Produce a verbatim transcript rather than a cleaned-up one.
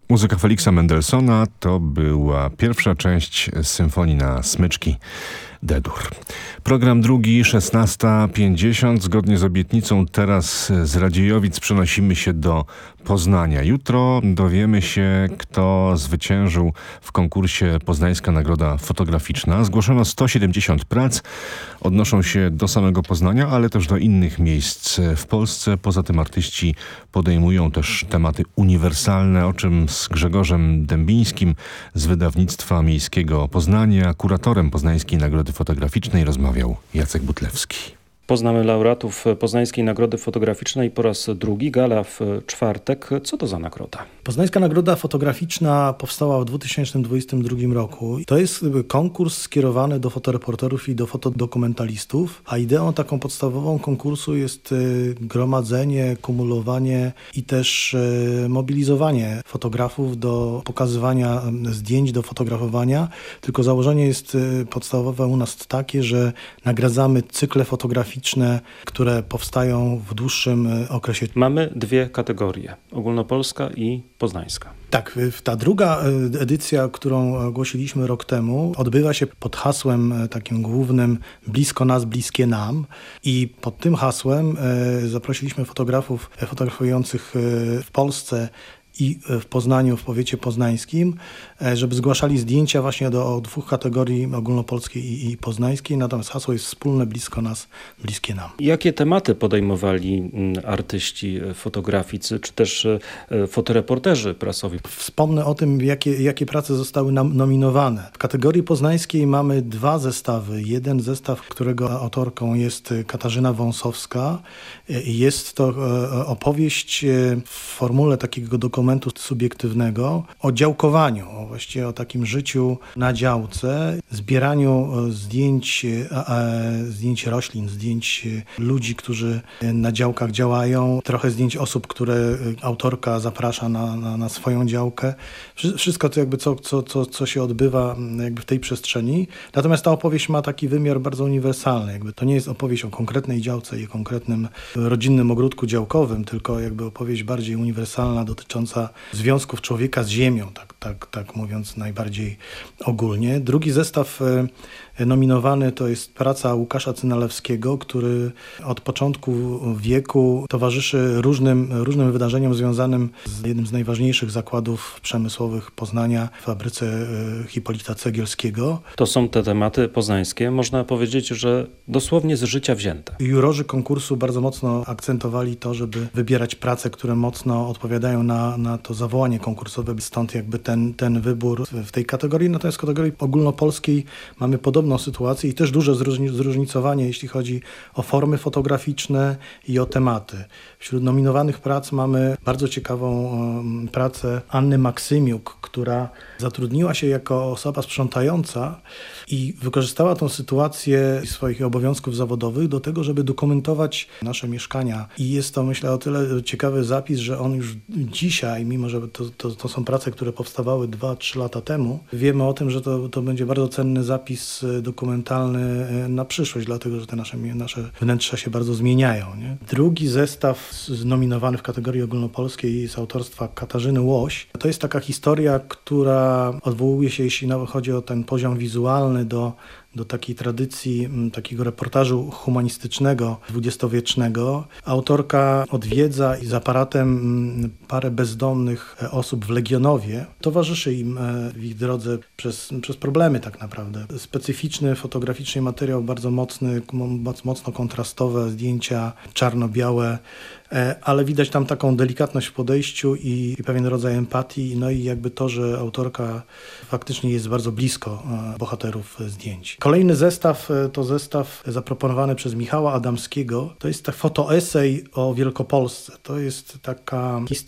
Muzyka Feliksa Mendelssohna to była pierwsza część symfonii na smyczki D-dur. Program drugi, szesnasta pięćdziesiąt. Zgodnie z obietnicą teraz z Radziejowic przenosimy się do Poznania. Jutro dowiemy się, kto zwyciężył w konkursie Poznańska Nagroda Fotograficzna. Zgłoszono sto siedemdziesiąt prac. Odnoszą się do samego Poznania, ale też do innych miejsc w Polsce. Poza tym artyści podejmują też tematy uniwersalne, o czym z Grzegorzem Dębińskim z Wydawnictwa Miejskiego Poznania, kuratorem Poznańskiej Nagrody Fotograficznej, rozmawiał Jacek Butlewski. Poznamy laureatów Poznańskiej Nagrody Fotograficznej po raz drugi, gala w czwartek. Co to za nagroda? Poznańska Nagroda Fotograficzna powstała w dwa tysiące dwudziestym drugim roku. To jest konkurs skierowany do fotoreporterów i do fotodokumentalistów, a ideą taką podstawową konkursu jest gromadzenie, kumulowanie i też mobilizowanie fotografów do pokazywania zdjęć, do fotografowania. Tylko założenie jest podstawowe u nas takie, że nagradzamy cykle fotograficzne, które powstają w dłuższym okresie. Mamy dwie kategorie, ogólnopolska i poznańska. Tak, ta druga edycja, którą ogłosiliśmy rok temu, odbywa się pod hasłem takim głównym Blisko nas, bliskie nam, i pod tym hasłem zaprosiliśmy fotografów fotografujących w Polsce i w Poznaniu, w powiecie poznańskim, żeby zgłaszali zdjęcia właśnie do dwóch kategorii, ogólnopolskiej i, i poznańskiej, natomiast hasło jest wspólne, blisko nas, bliskie nam. Jakie tematy podejmowali artyści, fotograficy, czy też fotoreporterzy prasowi? Wspomnę o tym, jakie, jakie prace zostały nam nominowane. W kategorii poznańskiej mamy dwa zestawy. Jeden zestaw, którego autorką jest Katarzyna Wąsowska. Jest to opowieść w formule takiego dokumentu subiektywnego o działkowaniu, o właściwie o takim życiu na działce, zbieraniu zdjęć, zdjęć roślin, zdjęć ludzi, którzy na działkach działają, trochę zdjęć osób, które autorka zaprasza na, na, na swoją działkę. Wszystko to jakby co, co, co, co się odbywa jakby w tej przestrzeni. Natomiast ta opowieść ma taki wymiar bardzo uniwersalny. Jakby to nie jest opowieść o konkretnej działce i konkretnym rodzinnym ogródku działkowym, tylko jakby opowieść bardziej uniwersalna, dotycząca związków człowieka z ziemią, tak, tak, tak mówiąc najbardziej ogólnie. Drugi zestaw nominowany to jest praca Łukasza Cynalewskiego, który od początku wieku towarzyszy różnym, różnym wydarzeniom związanym z jednym z najważniejszych zakładów przemysłowych Poznania, w fabryce Hipolita Cegielskiego. To są te tematy poznańskie, można powiedzieć, że dosłownie z życia wzięte. Jurorzy konkursu bardzo mocno akcentowali to, żeby wybierać prace, które mocno odpowiadają na, na to zawołanie konkursowe, stąd jakby ten, ten wybór w tej kategorii. Natomiast w kategorii ogólnopolskiej mamy podobną sytuację i też duże zróżnicowanie, jeśli chodzi o formy fotograficzne i o tematy. Wśród nominowanych prac mamy bardzo ciekawą um, pracę Anny Maksymiuk, która zatrudniła się jako osoba sprzątająca i wykorzystała tę sytuację swoich obowiązków zawodowych do tego, żeby dokumentować nasze mieszkania. I jest to, myślę, o tyle ciekawy zapis, że on już dzisiaj, mimo że to, to, to są prace, które powstawały dwa trzy lata temu, wiemy o tym, że to, to będzie bardzo cenny zapis dokumentalny na przyszłość, dlatego że te nasze, nasze wnętrza się bardzo zmieniają. Nie? Drugi zestaw nominowany w kategorii ogólnopolskiej z autorstwa Katarzyny Łoś. To jest taka historia, która odwołuje się, jeśli chodzi o ten poziom wizualny, do do takiej tradycji m, takiego reportażu humanistycznego, dwudziestowiecznego. Autorka odwiedza i z aparatem m, parę bezdomnych osób w Legionowie. Towarzyszy im e, w ich drodze przez, przez problemy tak naprawdę. Specyficzny fotograficzny materiał, bardzo mocny, mocno kontrastowe zdjęcia, czarno-białe, e, ale widać tam taką delikatność w podejściu i, i pewien rodzaj empatii, no i jakby to, że autorka faktycznie jest bardzo blisko e, bohaterów zdjęć. Kolejny zestaw to zestaw zaproponowany przez Michała Adamskiego. To jest tak fotoesej o Wielkopolsce. To jest taka historia